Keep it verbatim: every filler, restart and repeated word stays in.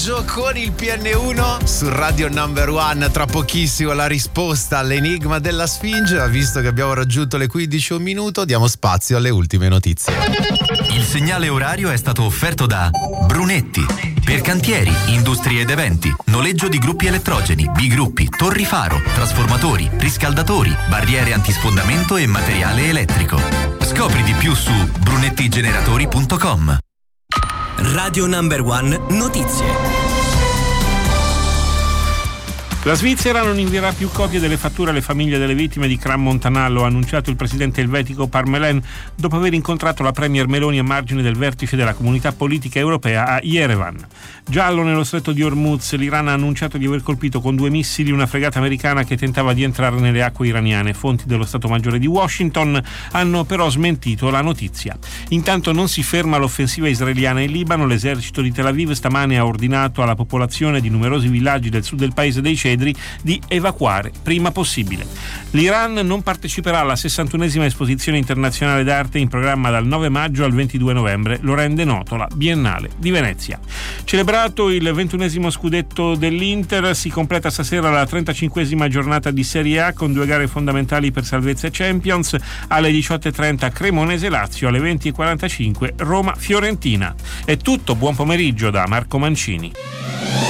pomeriggio con il P N uno su Radio Number One. Tra pochissimo la risposta all'enigma della Sfinge, ma visto che abbiamo raggiunto le quindici e un minuto, diamo spazio alle ultime notizie. Il segnale orario è stato offerto da Brunetti. Per cantieri, industrie ed eventi, noleggio di gruppi elettrogeni, bigruppi, torri faro, trasformatori, riscaldatori, barriere antisfondamento e materiale elettrico. Scopri di più su brunettigeneratori punto com. Radio Number One Notizie. La Svizzera non invierà più copie delle fatture alle famiglie delle vittime di Cram Montanallo, ha annunciato il presidente elvetico Parmelen dopo aver incontrato la premier Meloni a margine del vertice della comunità politica europea a Yerevan. Giallo nello stretto di Hormuz, l'Iran ha annunciato di aver colpito con due missili una fregata americana che tentava di entrare nelle acque iraniane. Fonti dello Stato Maggiore di Washington hanno però smentito la notizia. Intanto non si ferma l'offensiva israeliana in Libano. L'esercito di Tel Aviv stamane ha ordinato alla popolazione di numerosi villaggi del sud del paese dei Cedri di evacuare prima possibile. L'Iran non parteciperà alla sessantunesima esposizione internazionale d'arte in programma dal nove maggio al ventidue novembre, lo rende noto la Biennale di Venezia. Celebrato il ventunesimo scudetto dell'Inter, si completa stasera la trentacinquesima giornata di Serie A con due gare fondamentali per salvezza e Champions. Alle diciotto e trenta Cremonese-Lazio, alle venti e quarantacinque Roma-Fiorentina. È tutto, buon pomeriggio da Marco Mancini.